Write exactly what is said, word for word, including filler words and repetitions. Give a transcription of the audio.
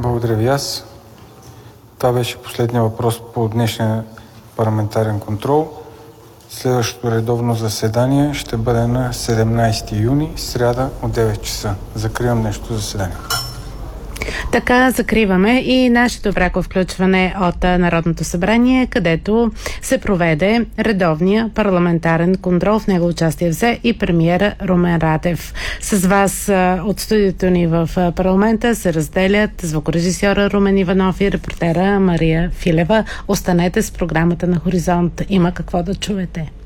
Благодаря ви аз. Това беше последния въпрос по днешния парламентарен контрол. Следващото редовно заседание ще бъде на седемнайсети юни, сряда от девет часа. Закривам днешното заседание. Така закриваме и нашето пряко включване от Народното събрание, където се проведе редовния парламентарен контрол. В него участие взе и премиера Румен Радев. С вас от студиото ни в парламента се разделят звукорежисьора Румен Иванов и репортера Мария Филева. Останете с програмата на Хоризонт. Има какво да чуете.